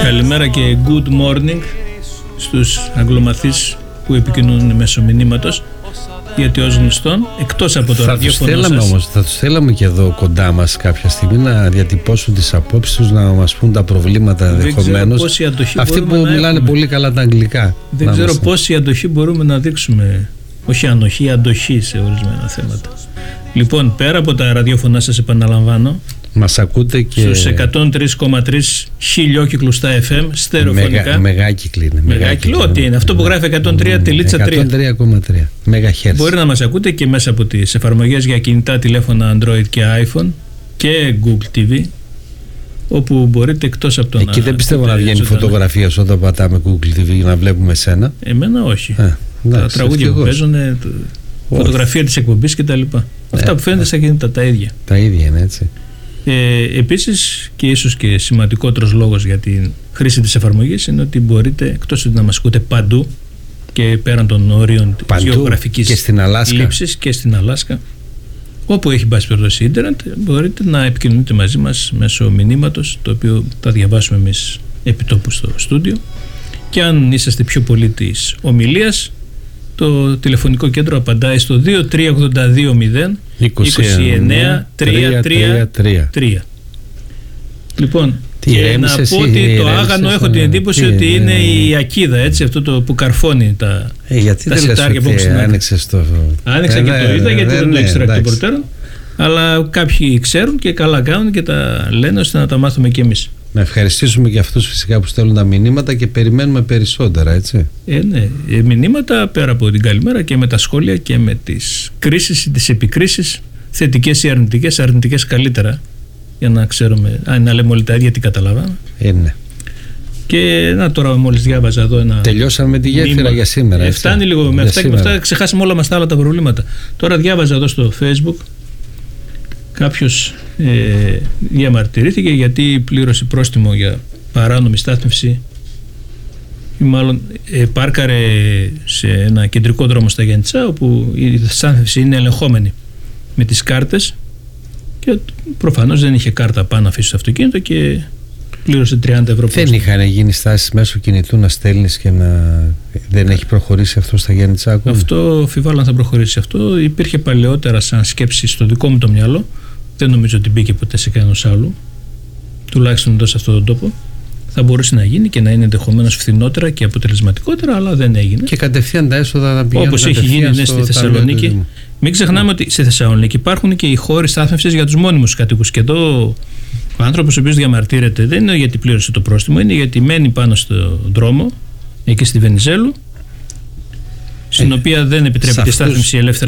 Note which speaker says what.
Speaker 1: Καλημέρα και good morning στους αγγλομαθείς που επικοινωνούν μέσω μηνύματος, γιατί ως γνωστόν, εκτός από το ραδιόφωνο σας...
Speaker 2: Θα τους θέλαμε και εδώ κοντά μας κάποια στιγμή να διατυπώσουν τις απόψεις τους, να μας πούν τα προβλήματα ενδεχομένως. Αυτοί που μιλάνε πολύ καλά τα αγγλικά.
Speaker 1: Δεν ξέρω πόση αντοχή μπορούμε να δείξουμε. Όχι ανοχή, αντοχή σε ορισμένα θέματα. Λοιπόν, πέρα από τα ραδιόφωνά σας, επαναλαμβάνω,
Speaker 2: μας ακούτε και
Speaker 1: στους 103,3 χιλιόκυκλους στα FM, στερεοφωνικά.
Speaker 2: Μεγάκυκλοι είναι.
Speaker 1: Μεγάκυκλοι, ό,τι είναι. Αυτό που γράφει 103,3.
Speaker 2: 103,3 MHz.
Speaker 1: Μπορεί να μας ακούτε και μέσα από τις εφαρμογές για κινητά τηλέφωνα Android και iPhone και Google TV, όπου μπορείτε εκτός από τον...
Speaker 2: Εκεί δεν πιστεύω να βγαίνει φωτογραφία σου όταν πατάμε Google TV για να βλέπουμε εσένα.
Speaker 1: Εμένα όχι. Τα τραγούδια που παίζουν, φωτογραφία της εκπομπής κτλ. Αυτά που φαίνεται στα κινητά τα ίδια.
Speaker 2: Τα ίδια είναι, έτσι.
Speaker 1: Επίσης, και ίσως και σημαντικότερος λόγος για τη χρήση της εφαρμογής είναι ότι μπορείτε, εκτός ότι να μας ακούτε παντού και πέραν των όριων της γεωγραφικής λήψης και στην Αλάσκα, όπου έχει μπάσει περιπτώσει ίντερνετ, μπορείτε να επικοινωνείτε μαζί μας μέσω μηνύματος, το οποίο θα διαβάσουμε εμείς επιτόπου στο στούντιο. Και αν είσαστε πιο πολύ της ομιλίας, το τηλεφωνικό κέντρο απαντάει στο 2382-029-333. Λοιπόν, και να πω ότι το άγανο έχω την εντύπωση ότι είναι η ακίδα, έτσι, αυτό το που καρφώνει τα σιτάρια που έχουν. Άνοιξα και το είδα, γιατί δεν το ήξερα εκ των προτέρων, αλλά κάποιοι ξέρουν και καλά κάνουν και τα λένε ώστε να τα μάθουμε κι εμείς.
Speaker 2: Να ευχαριστήσουμε και αυτούς φυσικά που στέλνουν τα μηνύματα και περιμένουμε περισσότερα, έτσι.
Speaker 1: Ναι, μηνύματα πέρα από την καλημέρα και με τα σχόλια και με τις κρίσεις ή τις επικρίσεις, θετικές ή αρνητικές, αρνητικές καλύτερα, για να ξέρουμε, να λέμε όλοι τα ίδια τι καταλάβαμε.
Speaker 2: Ναι.
Speaker 1: Και να τώρα μόλις διάβαζα εδώ ένα...
Speaker 2: Τελειώσαμε με τη γέφυρα για σήμερα.
Speaker 1: Φτάνει λίγο με αυτά και με αυτά, ξεχάσαμε όλα μας τα άλλα τα προβλήματα. Τώρα διάβαζα εδώ στο Facebook, κάποιος διαμαρτυρήθηκε γιατί πλήρωσε πρόστιμο για παράνομη στάθμευση, ή μάλλον πάρκαρε σε ένα κεντρικό δρόμο στα Γιάννητσά, όπου η στάθμευση είναι ελεγχόμενη με τις κάρτες και προφανώς δεν είχε κάρτα πάνω να αφήσει στο αυτοκίνητο και πλήρωσε 30 ευρώ πρόστιμο. Δεν
Speaker 2: είχαν γίνει στάσεις μέσω κινητού να στέλνεις και να... Δεν έχει προχωρήσει αυτό στα Γιάννητσά ακόμα?
Speaker 1: Αυτό φιβάλλω αν θα προχωρήσει αυτό. Υπήρχε παλαιότερα σαν σκέψη στο δικό μου το μυαλό. Δεν νομίζω ότι μπήκε ποτέ σε κανένας άλλου, τουλάχιστον εδώ σε αυτόν τον τόπο. Θα μπορούσε να γίνει και να είναι ενδεχομένως φθηνότερα και αποτελεσματικότερα, αλλά δεν έγινε.
Speaker 2: Και κατευθείαν τα έσοδα να πηγαίνουν.
Speaker 1: Όπως έχει γίνει στη Θεσσαλονίκη. Μην ξεχνάμε ότι στη Θεσσαλονίκη υπάρχουν και οι χώροι στάθμευσης για τους μόνιμους κατοίκους. Και εδώ ο άνθρωπος ο οποίος διαμαρτύρεται δεν είναι γιατί πλήρωσε το πρόστιμο, είναι γιατί μένει πάνω στο δρόμο, εκεί στη Βενιζέλου, στην οποία δεν επιτρέπεται στάθμευση ελεύθερα.